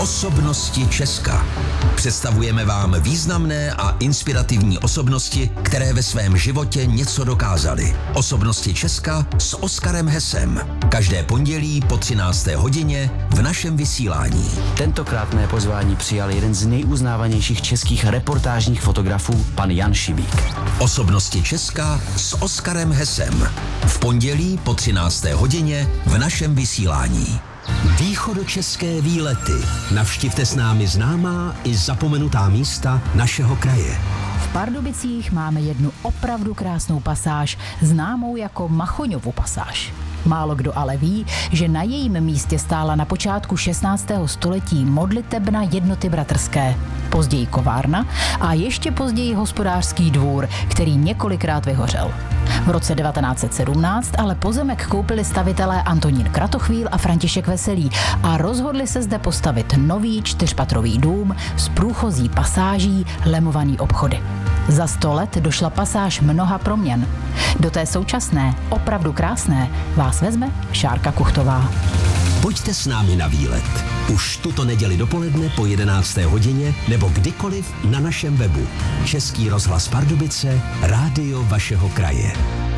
Osobnosti Česka. Představujeme vám významné a inspirativní osobnosti, které ve svém životě něco dokázaly. Osobnosti Česka s Oskarem Hesem. Každé pondělí po 13. hodině v našem vysílání. Tentokrát mé pozvání přijal jeden z nejuznávanějších českých reportážních fotografů, pan Jan Šibík. Osobnosti Česka s Oskarem Hesem. V pondělí po 13. hodině v našem vysílání. Východočeské výlety. Navštivte s námi známá i zapomenutá místa našeho kraje. V Pardubicích máme jednu opravdu krásnou pasáž, známou jako Machoňovu pasáž. Málo kdo ale ví, že na jejím místě stála na počátku 16. století modlitebna Jednoty bratrské, později kovárna a ještě později hospodářský dvůr, který několikrát vyhořel. V roce 1917 ale pozemek koupili stavitelé Antonín Kratochvíl a František Veselý a rozhodli se zde postavit nový 4patrový dům s průchozí pasáží, lemovaný obchody. Za 100 let došla pasáž mnoha proměn. Do té současné, opravdu krásné, vás vezme Šárka Kuchtová. Pojďte s námi na výlet. Už tuto neděli dopoledne po 11. hodině nebo kdykoliv na našem webu. Český rozhlas Pardubice, rádio vašeho kraje.